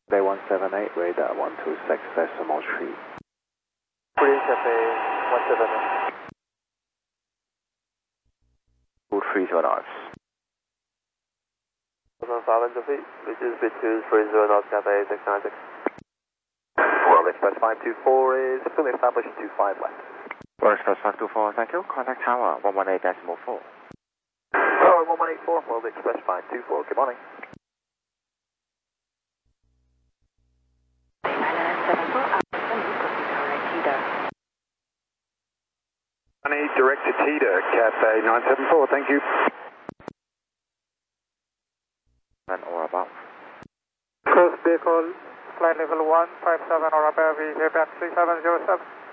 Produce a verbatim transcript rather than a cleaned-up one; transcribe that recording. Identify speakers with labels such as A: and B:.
A: Bay one seven eight, radar one two six decimal three.
B: Police Cafe one seven eight.
A: two three zero knots.
B: five hundred feet, which is between three zero knots, Cafe six nine six.
A: World Express five two four is fully established two five left.
C: World Express five two four, thank you. Contact tower one one eight decimal four.
A: Tower one one eight four, World Express five two four, good morning.
D: I need direct to Teeter, Cafe nine seven four, thank you.
C: And or above.
B: Coast vehicle, flight level one five seven or above, we hear back three seven zero seven.